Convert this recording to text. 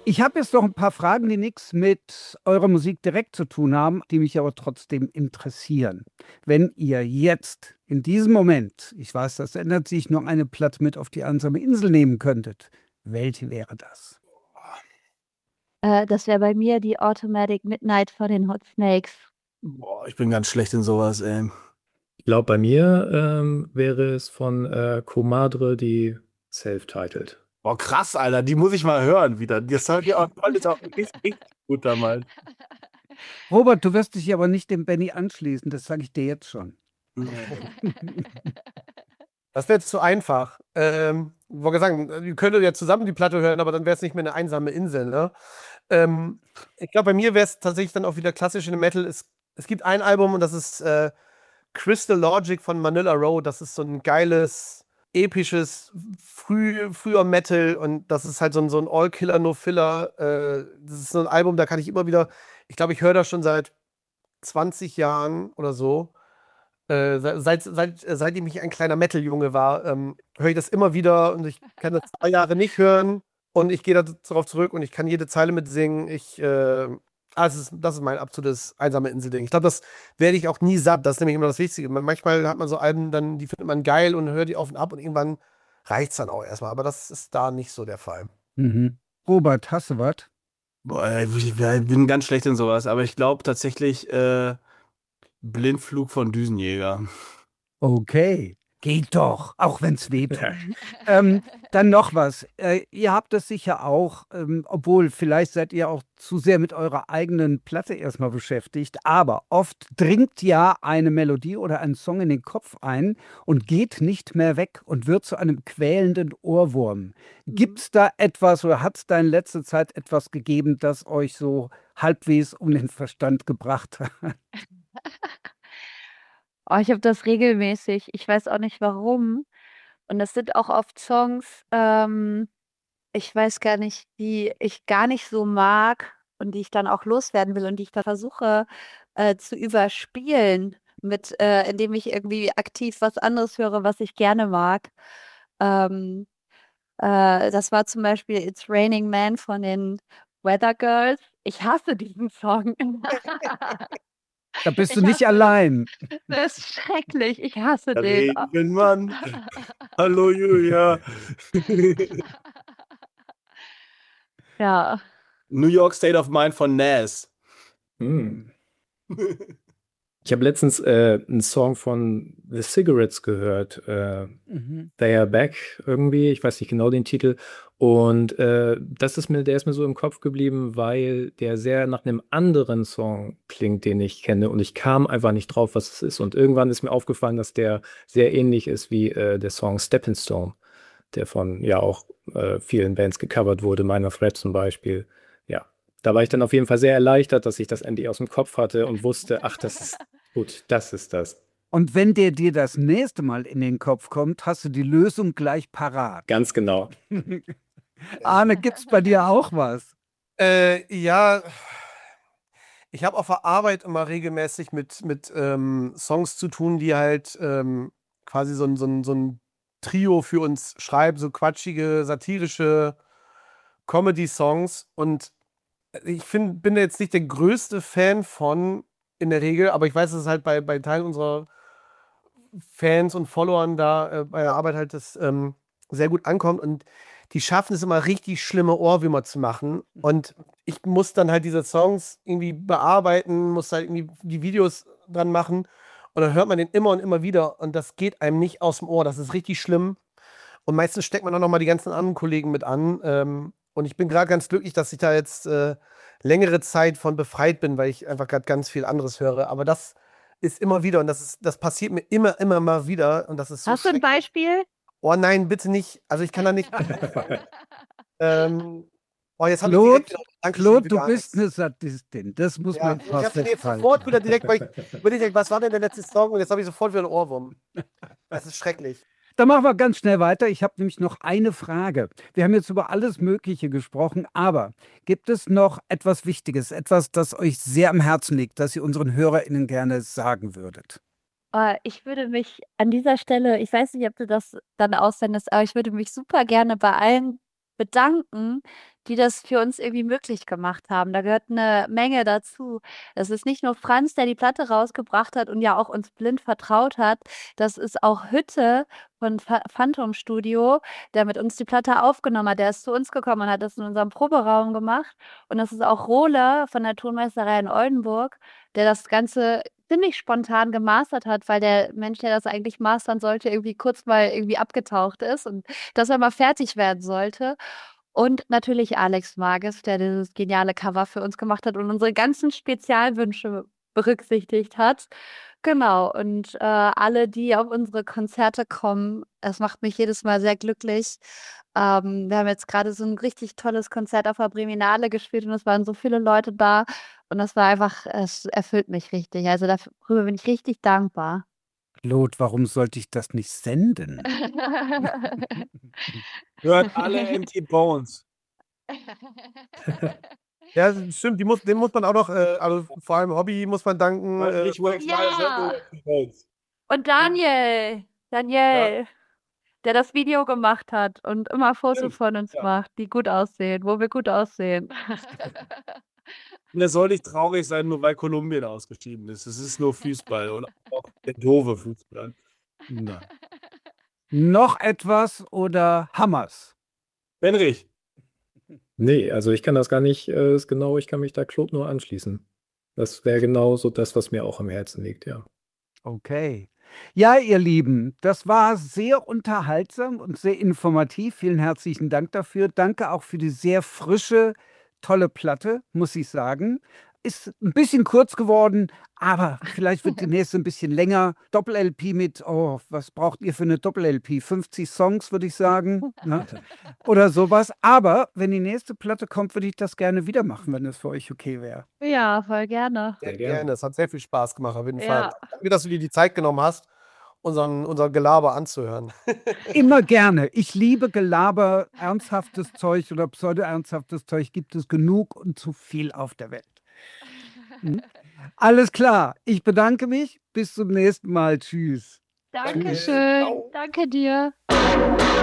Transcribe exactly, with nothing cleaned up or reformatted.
Ich habe jetzt noch ein paar Fragen, die nichts mit eurer Musik direkt zu tun haben, die mich aber trotzdem interessieren. Wenn ihr jetzt in diesem Moment, ich weiß, das ändert sich, noch eine Platte mit auf die einsame Insel nehmen könntet, welche wäre das? Äh, das wäre bei mir die Automatic Midnight von den Hot Snakes. Boah, ich bin ganz schlecht in sowas, ey. Ich glaube, bei mir ähm, wäre es von äh, Comadre die Self-Titled. Boah, krass, Alter, die muss ich mal hören wieder. Das hört ja auch toll, ist auch richtig, richtig gut damals. Robert, du wirst dich aber nicht dem Benny anschließen, das sage ich dir jetzt schon. Das wäre jetzt zu einfach. Ähm, wollte sagen, ihr könntet ja zusammen die Platte hören, aber dann wäre es nicht mehr eine einsame Insel, ne? Ähm, ich glaube, bei mir wäre es tatsächlich dann auch wieder klassisch in dem Metal. Es, es gibt ein Album und das ist äh, Crystal Logic von Manila Road. Das ist so ein geiles, episches, früh, früher Metal und das ist halt so ein, so ein All-Killer, No-Filler. Äh, das ist so ein Album, da kann ich immer wieder, ich glaube, ich höre das schon seit zwanzig Jahren oder so. Äh, se- seit, seit, äh, seitdem ich ein kleiner Metal-Junge war, ähm, höre ich das immer wieder und ich kann das zwei Jahre nicht hören und ich gehe da darauf zurück und ich kann jede Zeile mitsingen. Ich, äh, ah, das ist, das ist mein absolutes einsame Insel-Ding. Ich glaube, das werde ich auch nie satt. Das ist nämlich immer das Wichtige. Man, manchmal hat man so Alben, dann, die findet man geil und hört die auf und ab und irgendwann reicht es dann auch erstmal. Aber das ist da nicht so der Fall. Mhm. Robert, hast du was? Boah, ich, ich bin ganz schlecht in sowas, aber ich glaube tatsächlich äh, Blindflug von Düsenjäger. Okay, geht doch, auch wenn es weh tut. ähm, dann noch was. Äh, ihr habt es sicher auch, ähm, obwohl vielleicht seid ihr auch zu sehr mit eurer eigenen Platte erstmal beschäftigt, aber oft dringt ja eine Melodie oder ein Song in den Kopf ein und geht nicht mehr weg und wird zu einem quälenden Ohrwurm. Gibt es da etwas oder hat es da in letzter Zeit etwas gegeben, das euch so halbwegs um den Verstand gebracht hat? Oh, ich habe das regelmäßig. Ich weiß auch nicht warum. Und das sind auch oft Songs, ähm, ich weiß gar nicht, die ich gar nicht so mag und die ich dann auch loswerden will und die ich dann versuche äh, zu überspielen, mit, äh, indem ich irgendwie aktiv was anderes höre, was ich gerne mag. Ähm, äh, das war zum Beispiel It's Raining Man von den Weather Girls. Ich hasse diesen Song. Da bist du Ich nicht hasse das. allein. Das ist schrecklich. Ich hasse den. Regenmann. Hallo Julia. Ja. New York State of Mind von Nas. Hm. Ich habe letztens äh, einen Song von The Cigarettes gehört. Äh, Mhm. They Are Back irgendwie. Ich weiß nicht genau den Titel. Und äh, das ist mir, der ist mir so im Kopf geblieben, weil der sehr nach einem anderen Song klingt, den ich kenne. Und ich kam einfach nicht drauf, was es ist. Und irgendwann ist mir aufgefallen, dass der sehr ähnlich ist wie äh, der Song Stepping Stone, der von ja auch äh, vielen Bands gecovert wurde, Minor Threat zum Beispiel. Ja, da war ich dann auf jeden Fall sehr erleichtert, dass ich das endlich aus dem Kopf hatte und wusste, ach, das ist gut, das ist das. Und wenn der dir das nächste Mal in den Kopf kommt, hast du die Lösung gleich parat. Ganz genau. Arne, gibt's bei dir auch was? Äh, ja, ich habe auf der Arbeit immer regelmäßig mit, mit ähm, Songs zu tun, die halt ähm, quasi so ein, so ein, so ein Trio für uns schreiben, so quatschige, satirische Comedy-Songs. Und ich find, bin da jetzt nicht der größte Fan von in der Regel, aber ich weiß, dass es halt bei, bei Teilen unserer Fans und Followern da äh, bei der Arbeit halt das ähm, sehr gut ankommt und die schaffen es immer richtig schlimme Ohrwürmer zu machen und ich muss dann halt diese Songs irgendwie bearbeiten, muss halt irgendwie die Videos dran machen und dann hört man den immer und immer wieder und das geht einem nicht aus dem Ohr, das ist richtig schlimm und meistens steckt man auch noch mal die ganzen anderen Kollegen mit an ähm, und ich bin gerade ganz glücklich, dass ich da jetzt äh, längere Zeit von befreit bin, weil ich einfach gerade ganz viel anderes höre, aber das ist immer wieder und das ist, das passiert mir immer, immer mal wieder und das ist so Hast du ein schrecklich. Beispiel? Oh nein, bitte nicht. Also ich kann da nicht. ähm, oh, jetzt habe ich Claude, direkt. Dankeschön Claude, für du gar bist nichts. eine Sadistin. Das muss Ja, man ich mal habe nee, festhalten. sofort wieder direkt, weil ich überlegt, was war denn der letzte Song? Und jetzt habe ich sofort wieder einen Ohrwurm. Das ist schrecklich. Dann machen wir ganz schnell weiter. Ich habe nämlich noch eine Frage. Wir haben jetzt über alles Mögliche gesprochen, aber gibt es noch etwas Wichtiges, etwas, das euch sehr am Herzen liegt, das ihr unseren HörerInnen gerne sagen würdet? Äh, ich würde mich an dieser Stelle, ich weiß nicht, ob du das dann aussendest, aber ich würde mich super gerne bei allen bedanken, die das für uns irgendwie möglich gemacht haben. Da gehört eine Menge dazu. Das ist nicht nur Franz, der die Platte rausgebracht hat und ja auch uns blind vertraut hat. Das ist auch Hütte von Pha Phantom Studio, der mit uns die Platte aufgenommen hat. Der ist zu uns gekommen und hat das in unserem Proberaum gemacht. Und das ist auch Rohle von der Tonmeisterei in Oldenburg, der das Ganze ziemlich spontan gemastert hat, weil der Mensch, der das eigentlich mastern sollte, irgendwie kurz mal irgendwie abgetaucht ist und dass er mal fertig werden sollte. Und natürlich Alex Magis, der dieses geniale Cover für uns gemacht hat und unsere ganzen Spezialwünsche berücksichtigt hat. Genau, und äh, alle, die auf unsere Konzerte kommen, das macht mich jedes Mal sehr glücklich. Ähm, wir haben jetzt gerade so ein richtig tolles Konzert auf der Breminale gespielt und es waren so viele Leute da und das war einfach, es erfüllt mich richtig. Also darüber bin ich richtig dankbar. Claude, warum sollte ich das nicht senden? Hört alle Empty Bones. Ja, das stimmt, die muss, dem muss man auch noch, äh, also vor allem Hobby muss man danken. Äh, Nicht Wax Ja. Live, hört nur Empty Bones. Und Daniel, Daniel, der das Video gemacht hat und immer Fotos Stimmt, von uns ja. macht, die gut aussehen, wo wir gut aussehen. Und er soll nicht traurig sein, nur weil Kolumbien ausgeschieden ist. Es ist nur Fußball und auch der doofe Fußball. Na. Noch etwas oder Hammers? Benrich, Nee, also ich kann das gar nicht äh, ist genau, ich kann mich da Claude nur anschließen. Das wäre genau so das, was mir auch am Herzen liegt, ja. Okay. Ja, ihr Lieben, das war sehr unterhaltsam und sehr informativ. Vielen herzlichen Dank dafür. Danke auch für die sehr frische, tolle Platte, muss ich sagen. Ist ein bisschen kurz geworden, aber vielleicht wird die nächste ein bisschen länger. Doppel-L P mit, oh, was braucht ihr für eine Doppel-L P? fünfzig Songs, würde ich sagen, ne? Oder sowas. Aber wenn die nächste Platte kommt, würde ich das gerne wieder machen, wenn das für euch okay wäre. Ja, voll gerne. sehr Sehr gerne. gerne. Es hat sehr viel Spaß gemacht, auf jeden Ja. Fall. Danke, dass du dir die Zeit genommen hast, unseren, unser Gelaber anzuhören. Immer gerne. Ich liebe Gelaber, ernsthaftes Zeug oder pseudo-ernsthaftes Zeug gibt es genug und zu viel auf der Welt. Hm? Alles klar. Ich bedanke mich. Bis zum nächsten Mal. Tschüss. Dankeschön. Danke dir.